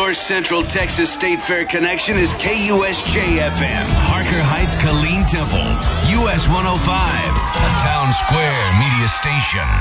Your Central Texas State Fair connection is KUSJ-FM, Harker Heights, Killeen Temple, US 105, a Town Square media station.